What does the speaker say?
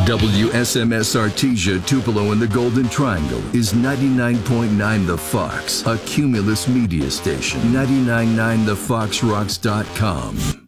WSMS Artesia, Tupelo, and the Golden Triangle is 99.9 The Fox, a Cumulus media station. 99.9thefoxrocks.com.